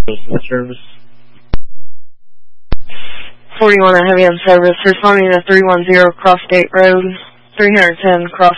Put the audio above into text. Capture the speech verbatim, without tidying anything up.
Service. forty-one at Heavy on service, responding to three one zero Cross State Road, three ten Cross